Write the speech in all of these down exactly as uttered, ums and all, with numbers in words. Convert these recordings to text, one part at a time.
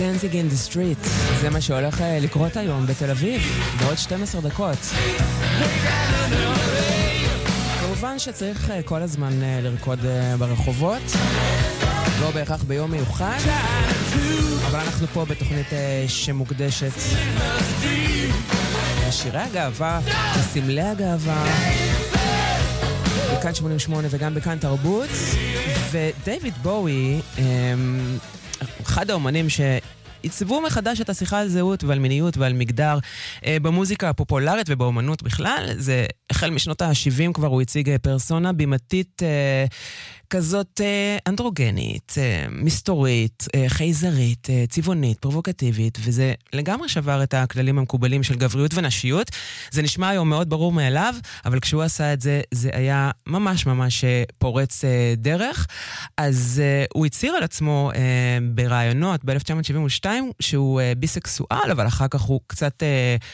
Dancing in the Street, זה מה שהולך לקרות היום בתל אביב, בעוד שתים עשרה דקות. כמובן שצריך כל הזמן לרקוד ברחובות, לא בהכרח ביום מיוחד, אבל אנחנו פה בתוכנית שמוקדשת לשירי הגאווה, לסמלי הגאווה, בכאן שמונים ושמונה וגם בכאן תרבות. ודייוויד בואי, אחד האומנים שעיצבו מחדש את השיחה על זהות ועל מיניות ועל מגדר במוזיקה הפופולרית ובאומנות בכלל. זה החל משנות ה-שבעים כבר הוא הציג פרסונה בימתית כזאת אנדרוגנית, מסתורית, חייזרית, צבעונית, פרובוקטיבית, וזה לגמרי שבר את הכללים המקובלים של גבריות ונשיות. זה נשמע היום מאוד ברור מאליו, אבל כשהוא עשה את זה, זה היה ממש ממש פורץ דרך. אז הוא הצהיר על עצמו ברעיונות ב-אלף תשע מאות שבעים ושתיים שהוא ביסקסואל, אבל אחר כך הוא קצת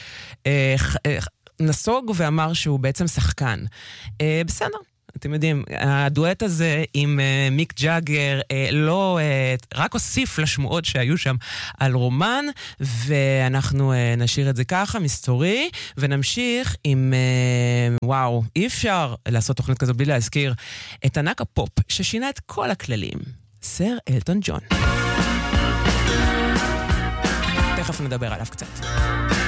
נסוג ואמר שהוא בעצם שחקן. בסדר. אתם יודעים, הדואט הזה עם uh, מיק ג'אגר uh, לא, uh, רק הוסיף לשמועות שהיו שם על רומן, ואנחנו uh, נשאיר את זה ככה, מסתורי, ונמשיך עם, uh, וואו, אי אפשר לעשות תוכנית כזאת בלי להזכיר את ענק הפופ ששינה את כל הכללים, סר אלטון ג'ון. תכף נדבר עליו קצת.